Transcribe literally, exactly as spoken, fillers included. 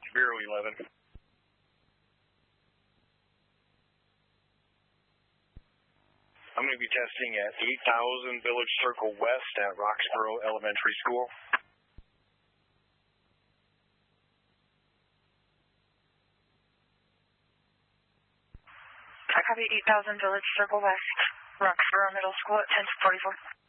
Bureau eleven. I'm going to be testing at eight thousand Village Circle West at Roxborough Elementary School. I copy eight thousand Village Circle West, Roxborough Middle School at ten forty-four.